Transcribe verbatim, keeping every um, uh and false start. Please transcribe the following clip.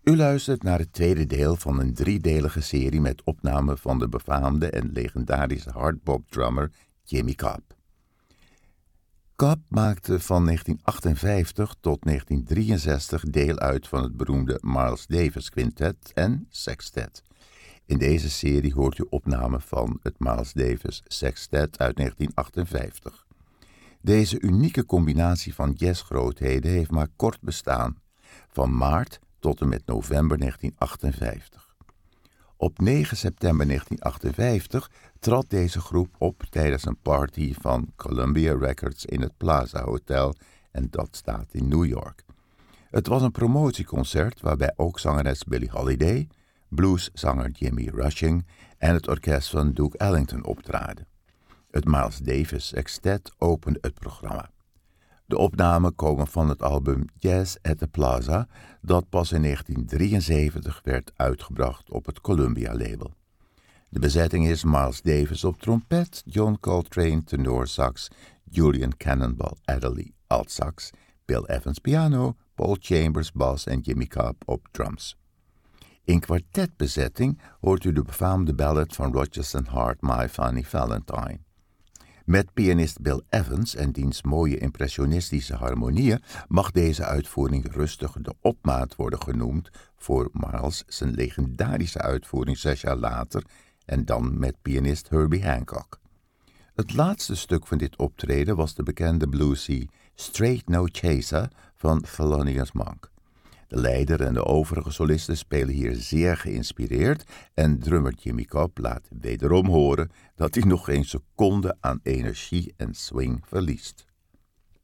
U luistert naar het tweede deel van een driedelige serie met opnamen van de befaamde en legendarische hardbop-drummer Jimmy Cobb. Cobb maakte van negentien achtenvijftig tot negentien drieënzestig deel uit van het beroemde Miles Davis Quintet en Sextet. In deze serie hoort u opnamen van het Miles Davis Sextet uit negentien achtenvijftig. Deze unieke combinatie van jazzgrootheden heeft maar kort bestaan, van maart tot en met november negentien achtenvijftig. Op negen september negentien achtenvijftig trad deze groep op tijdens een party van Columbia Records in het Plaza Hotel en dat staat in New York. Het was een promotieconcert waarbij ook zangeres Billie Holiday, blueszanger Jimmy Rushing en het orkest van Duke Ellington optraden. Het Miles Davis Sextet opende het programma. De opnamen komen van het album Jazz at the Plaza, dat pas in negentien drieënzeventig werd uitgebracht op het Columbia-label. De bezetting is Miles Davis op trompet, John Coltrane tenorsax, Julian Cannonball Adderley altsax, Bill Evans piano, Paul Chambers bas en Jimmy Cobb op drums. In kwartetbezetting hoort u de befaamde ballad van Rodgers and Hart, My Funny Valentine. Met pianist Bill Evans en diens mooie impressionistische harmonieën mag deze uitvoering rustig de opmaat worden genoemd voor Miles zijn legendarische uitvoering zes jaar later en dan met pianist Herbie Hancock. Het laatste stuk van dit optreden was de bekende bluesy Straight No Chaser van Thelonious Monk. De leider en de overige solisten spelen hier zeer geïnspireerd en drummer Jimmy Cobb laat wederom horen dat hij nog geen seconde aan energie en swing verliest.